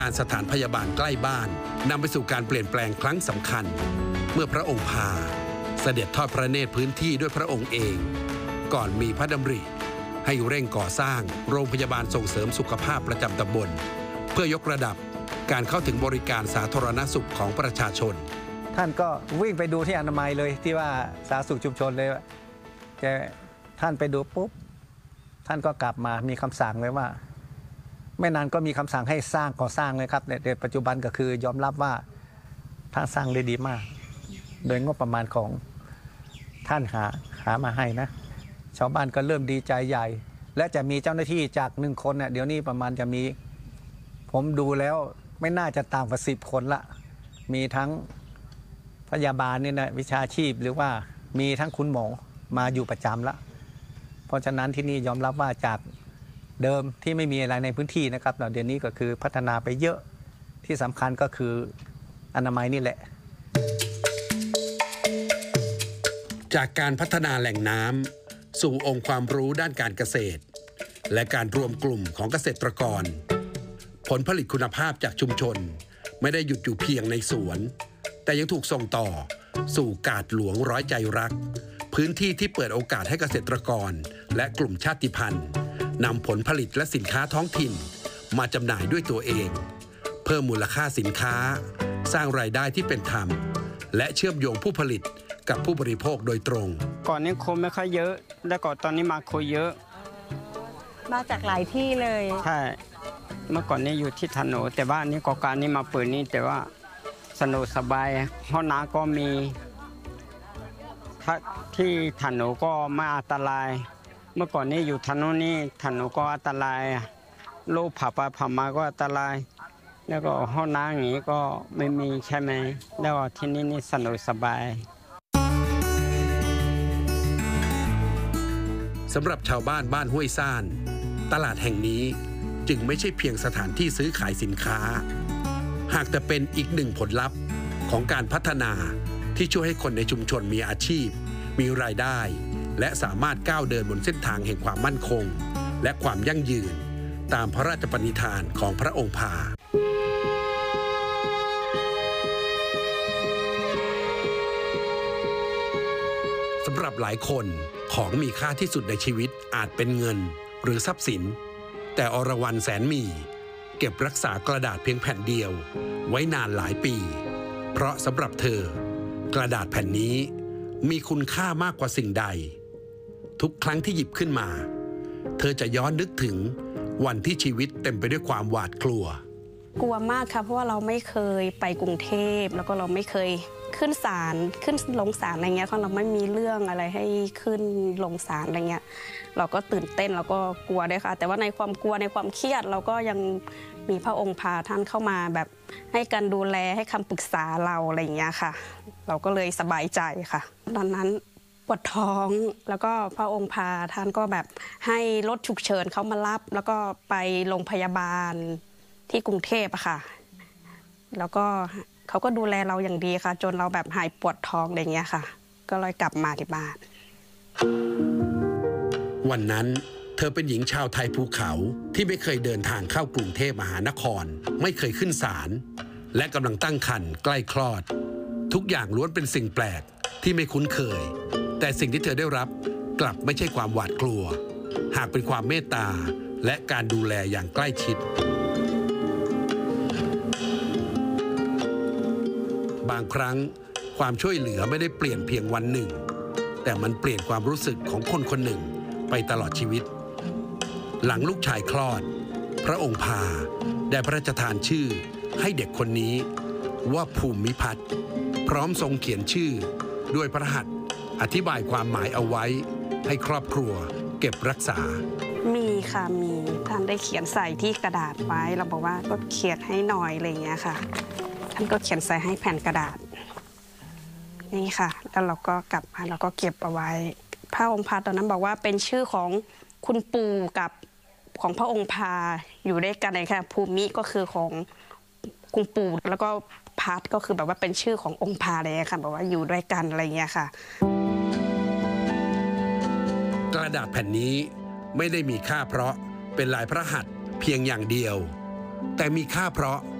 การสถานพยาบาลใกล้บ้านนำไปสู่การเปลี่ยนแปลงครั้งสำคัญเมื่อพระองค์พาเสด็จทอดพระเนตรพื้นที่ด้วยพระองค์เองก่อนมีพระดำริให้เร่งก่อสร้างโรงพยาบาลส่งเสริมสุขภาพประจำตำบลเพื่อยกระดับการเข้าถึงบริการสาธารณสุขของประชาชนท่านก็วิ่งไปดูที่อนามัยเลยที่ว่าสาธารณสุขชุมชนเลยท่านไปดูปุ๊บท่านก็กลับมามีคำสั่งเลยว่าไม่นานก็มีคำสั่งให้ก่อสร้างเลยครับในปัจจุบันก็คือยอมรับว่าท่านสร้างได้ดีมากโดยงบประมาณของท่านหามาให้นะชาวบ้านก็เริ่มดีใจใหญ่และจะมีเจ้าหน้าที่จาก1 คนเดี๋ยวนี้ประมาณจะมีผมดูแล้วไม่น่าจะต่ำกว่า10 คนละมีทั้งพยาบาลนี่นะวิชาชีพหรือว่ามีทั้งคุณหมอมาอยู่ประจำละเพราะฉะนั้นที่นี่ยอมรับว่าจากเดิมที่ไม่มีอะไรในพื้นที่นะครับเดี๋ยวนี้ก็คือพัฒนาไปเยอะที่สำคัญก็คืออนามัยนี่แหละจากการพัฒนาแหล่งน้ำสู่องค์ความรู้ด้านการเกษตรและการรวมกลุ่มของเกษตรกรผลผลิตคุณภาพจากชุมชนไม่ได้หยุดอยู่เพียงในสวนแต่ยังถูกส่งต่อสู่กาดหลวงร้อยใจรักพื้นที่ที่เปิดโอกาสให้เกษตรกรและกลุ่มชาติพันธุ์นำผลผลิตและสินค้าท้องถิ่นมาจำหน่ายด้วยตัวเองเพิ่มมูลค่าสินค้าสร้างรายได้ที่เป็นธรรมและเชื่อมโยงผู้ผลิตกับผู้บริโภคโดยตรงก่อนนี้คนไม่ค่อยเยอะแล้วก็ตอนนี้มาคนเยอะมาจากหลายที่เลยใช่เมื่อก่อนนี้อยู่ที่ถนนแต่ว่านี้ก่อการนี้มาเปิดนี่แต่ว่าสนุกสบายห้องน้ำก็มีที่ถนนก็ไม่อันตรายเมื่อก่อนนี้อยู่ถนนนี้ถนนก็อันตรายลูกผ่าไปผ่ามาก็อันตรายแล้วก็ห้องน้ำอย่างนี้ก็ไม่มีใช่ไหมแล้วที่นี่สนุกสบายสำหรับชาวบ้านห้วยซ่านตลาดแห่งนี้จึงไม่ใช่เพียงสถานที่ซื้อขายสินค้าหากแต่เป็นอีกหนึ่งผลลัพธ์ของการพัฒนาที่ช่วยให้คนในชุมชนมีอาชีพมีรายได้และสามารถก้าวเดินบนเส้นทางแห่งความมั่นคงและความยั่งยืนตามพระราชปณิธานของพระองค์พาสำหรับหลายคนของมีค่าที่สุดในชีวิตอาจเป็นเงินหรือทรัพย์สินแต่อรวรรณแสนมีเก็บรักษากระดาษเพียงแผ่นเดียวไว้นานหลายปีเพราะสำหรับเธอกระดาษแผ่นนี้มีคุณค่ามากกว่าสิ่งใดทุกครั้งที่หยิบขึ้นมาเธอจะย้อนนึกถึงวันที่ชีวิตเต็มไปด้วยความหวาดกลัวกลัวมากค่ะเพราะว่าเราไม่เคยไปกรุงเทพแล้วก็เราไม่เคยขึ้นศาลขึ้นลงศาลอะไรเงี้ยเพราะเราไม่มีเรื่องอะไรให้ขึ้นลงศาลอะไรเงี้ยเราก็ตื่นเต้นเราก็กลัวด้วยค่ะแต่ว่าในความกลัวในความเครียดเราก็ยังมีพระองค์พาท่านเข้ามาแบบให้การดูแลให้คำปรึกษาเราอะไรอย่างเงี้ยค่ะเราก็เลยสบายใจค่ะตอนนั้นปวดท้องแล้วก็พระองค์พาท่านก็แบบให้รถฉุกเฉินเขามารับแล้วก็ไปโรงพยาบาลที่กรุงเทพอะค่ะแล้วก็เขาก็ดูแลเราอย่างดีค่ะจนเราแบบหายปวดท้องอะไรเงี้ยค่ะก็เลยกลับมาที่บ้านวันนั้นเธอเป็นหญิงชาวไทยภูเขาที่ไม่เคยเดินทางเข้ากรุงเทพมหานครไม่เคยขึ้นศาลและกำลังตั้งครรภ์ใกล้คลอดทุกอย่างล้วนเป็นสิ่งแปลกที่ไม่คุ้นเคยแต่สิ่งที่เธอได้รับกลับไม่ใช่ความหวาดกลัวหากเป็นความเมตตาและการดูแลอย่างใกล้ชิดบางครั้งความช่วยเหลือไม่ได้เปลี่ยนเพียงวันหนึ่งแต่มันเปลี่ยนความรู้สึกของคนคนหนึ่งไปตลอดชีวิตหลังลูกชายคลอดพระองค์พาได้พระราชทานชื่อให้เด็กคนนี้ว่าภูมิพัฒน์พร้อมทรงเขียนชื่อด้วยพระหัตถ์อธิบายความหมายเอาไว้ให้ครอบครัวเก็บรักษามีค่ะมีท่านได้เขียนใส่ที่กระดาษไว้เราบอกว่าก็เขียนให้หน่อยอะไรอย่างเงี้ยค่ะท่านก็เขียนใส่ให้แผ่นกระดาษนี่ค่ะแล้วเราก็กลับมาเราก็เก็บเอาไว้พระองค์พาตอนนั้นบอกว่าเป็นชื่อของคุณปู่กับของพระองค์พาอยู่ด้วยกันเลยค่ะภูมิก็คือของคุณปู่แล้วก็พัดก็คือแบบว่าเป็นชื่อขององค์พาเลยค่ะแบบว่าอยู่ด้วยกันอะไรเงี้ยค่ะกระดาษแผ่นนี้ไม่ได้มีค่าเพราะเป็นลายพระหัตถ์เพียงอย่างเดียวแต่มีค่าเพราะ